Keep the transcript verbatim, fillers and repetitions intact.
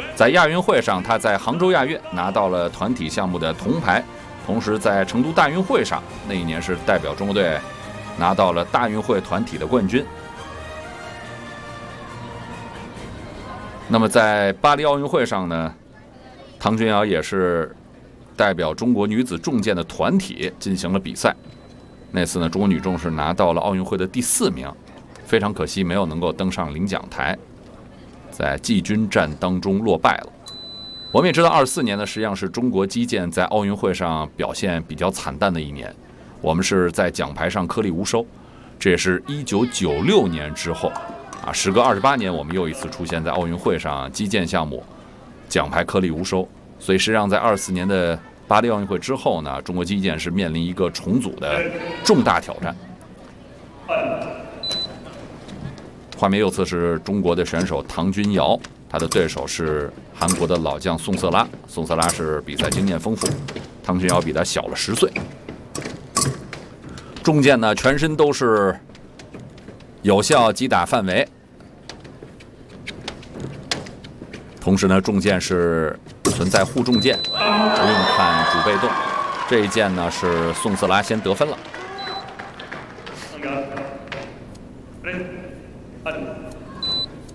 在亚运会上，他在杭州亚运拿到了团体项目的铜牌，同时在成都大运会上，那一年是代表中国队拿到了大运会团体的冠军。那么在巴黎奥运会上呢，唐君瑶也是代表中国女子重剑的团体进行了比赛。那次呢，中国女重是拿到了奥运会的第四名，非常可惜没有能够登上领奖台，在季军战当中落败了。我们也知道，二四年呢，实际上是中国击剑在奥运会上表现比较惨淡的一年，我们是在奖牌上颗粒无收。这也是一九九六年之后啊，时隔二十八年，我们又一次出现在奥运会上击剑项目奖牌颗粒无收。所以实际上在二四年的巴黎奥运会之后呢，中国击剑是面临一个重组的重大挑战。画面右侧是中国的选手唐君瑶，他的对手是韩国的老将宋瑟拉。宋瑟拉是比赛经验丰富，唐君瑶比他小了十岁。重剑呢，全身都是有效击打范围，同时呢，重剑是存在护重剑，不用看主被动。这一剑呢是宋瑟拉先得分了。